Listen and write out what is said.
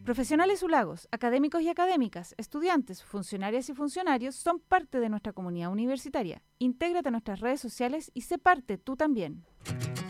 Profesionales ULAGOS, académicos y académicas, estudiantes, funcionarias y funcionarios son parte de nuestra comunidad universitaria. Intégrate a nuestras redes sociales y sé parte tú también.